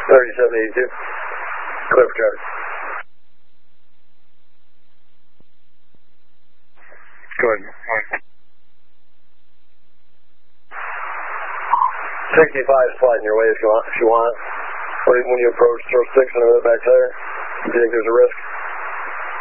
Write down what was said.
3782. Clear for traffic. Go ahead. 65 sliding your way if you want. When you approach, throw 6 into the back tire. Do you think there's a risk?